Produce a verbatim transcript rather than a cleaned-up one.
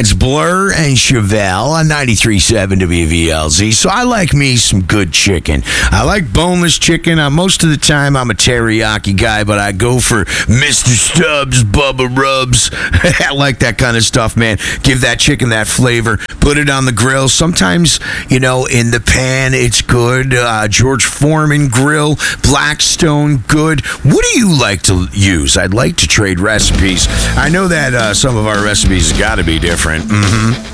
It's Blur and Chevelle on ninety-three point seven W V L Z. So I like me some good chicken. I like boneless chicken. Uh, most of the time, I'm a teriyaki guy, but I go for Mister Stubbs, Bubba Rubs. I like that kind of stuff, man. Give that chicken that flavor. Put it on the grill. Sometimes, you know, in the pan, it's good. Uh, George Foreman grill, Blackstone, good. What do you like to use? I'd like to trade recipes. I know that uh, some of our recipes got to be different. Mm-hmm.